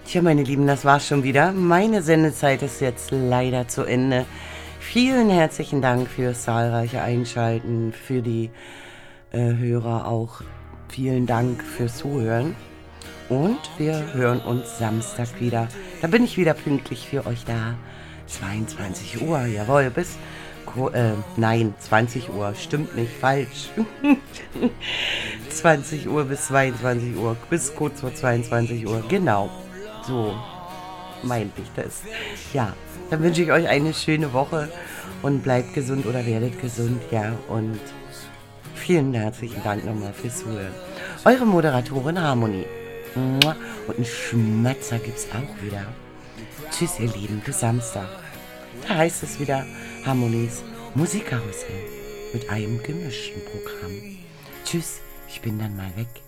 Tja, meine Lieben, das war's schon wieder. Meine Sendezeit ist jetzt leider zu Ende. Vielen herzlichen Dank fürs zahlreiche Einschalten, für die Hörer auch. Vielen Dank fürs Zuhören. Und wir hören uns Samstag wieder. Da bin ich wieder pünktlich für euch da. 22 Uhr, jawohl, nein, 20 Uhr, stimmt nicht, falsch. 20 Uhr bis 22 Uhr, bis kurz vor 22 Uhr, genau. So meinte ich das. Ja, dann wünsche ich euch eine schöne Woche und bleibt gesund oder werdet gesund, ja. Und vielen herzlichen Dank nochmal fürs Zuhören. Eure Moderatorin Harmonie. Und einen Schmatzer gibt's auch wieder. Tschüss, ihr Lieben, bis Samstag. Da heißt es wieder Harmonies Musikkarussell mit einem gemischten Programm. Tschüss, ich bin dann mal weg.